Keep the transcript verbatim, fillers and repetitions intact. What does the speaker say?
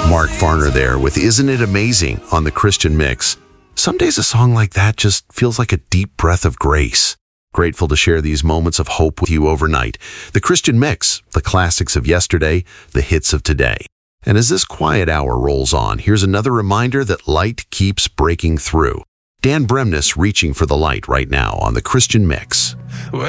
Mark Farner there with Isn't It Amazing on the Christian Mix. Some days a song like that just feels like a deep breath of grace. Grateful to share these moments of hope with you overnight. The Christian Mix, the classics of yesterday, the hits of today. And as this quiet hour rolls on, here's another reminder that light keeps breaking through. Dan Bremnes reaching for the light right now on the Christian Mix.